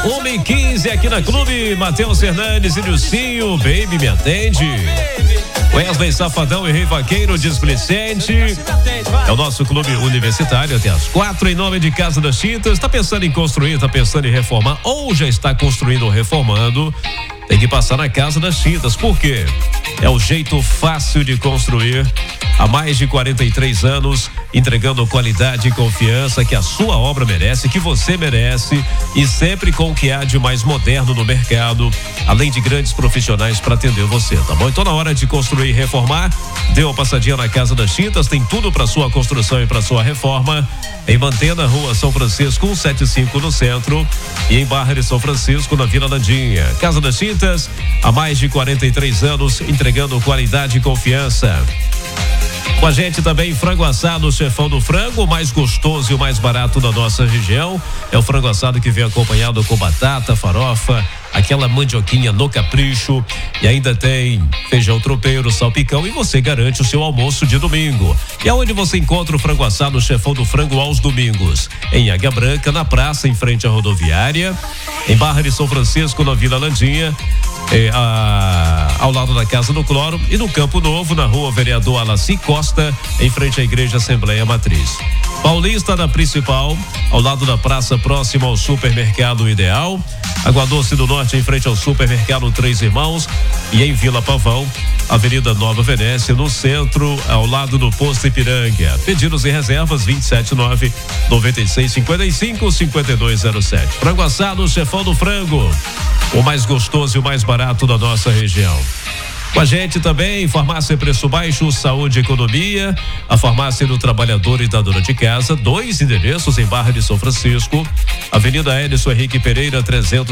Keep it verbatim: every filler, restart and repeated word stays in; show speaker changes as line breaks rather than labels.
uma e quinze aqui na Clube. Matheus Fernandes e Nilcinho, baby, me atende. Wesley Safadão e Rei Vaqueiro Displicente. É o nosso clube universitário até as quatro, em nome de Casa das Tintas. Está pensando em construir, está pensando em reformar ou já está construindo ou reformando? Tem que passar na Casa das Tintas. Por quê? É o jeito fácil de construir. Há mais de quarenta e três anos, entregando qualidade e confiança que a sua obra merece, que você merece, e sempre com o que há de mais moderno no mercado, além de grandes profissionais para atender você, tá bom? Então, na hora de construir e reformar, dê uma passadinha na Casa das Tintas, tem tudo para sua construção e para sua reforma. Em Mantena, Rua São Francisco, cento e setenta e cinco no centro, e em Barra de São Francisco, na Vila Landinha. Casa das Tintas, há mais de quarenta e três anos, entregando qualidade e confiança. Com a gente também frango assado, Chefão do Frango, o mais gostoso e o mais barato da nossa região. É o frango assado que vem acompanhado com batata, farofa, aquela mandioquinha no capricho, e ainda tem feijão tropeiro, salpicão, e você garante o seu almoço de domingo. E aonde você encontra o frango assado, Chefão do Frango, aos domingos? Em Águia Branca, na praça, em frente à rodoviária, em Barra de São Francisco, na Vila Landinha, é, a, ao lado da Casa do Cloro, e no Campo Novo, na Rua Vereador Alaci Costa, em frente à Igreja Assembleia Matriz. Paulista, na Principal, ao lado da praça, próximo ao Supermercado Ideal. Água Doce do Norte, em frente ao Supermercado Três Irmãos, e em Vila Pavão, Avenida Nova Venécia, no centro, ao lado do Posto Ipiranga. Pedidos e reservas vinte e sete nove, noventa e seis, cinquenta e cinco, cinquenta e dois zero sete. Frango assado, Chefão do Frango, o mais gostoso e o mais barato da nossa região. Com a gente também, Farmácia Preço Baixo, Saúde e Economia, a Farmácia do Trabalhador e da Dona de Casa, dois endereços em Barra de São Francisco, Avenida Edson Henrique Pereira, trezentos